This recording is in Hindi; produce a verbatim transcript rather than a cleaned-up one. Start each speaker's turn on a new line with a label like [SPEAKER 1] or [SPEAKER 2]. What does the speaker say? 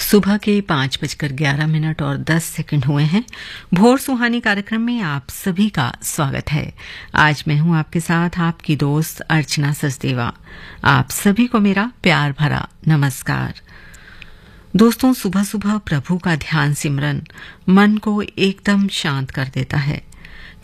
[SPEAKER 1] सुबह के पाँच बजकर ग्यारह मिनट और दस सेकंड हुए हैं। भोर सुहानी कार्यक्रम में आप सभी का स्वागत है। आज मैं हूं आपके साथ आपकी दोस्त अर्चना सचदेवा। आप सभी को मेरा प्यार भरा नमस्कार। दोस्तों, सुबह सुबह प्रभु का ध्यान सिमरन मन को एकदम शांत कर देता है।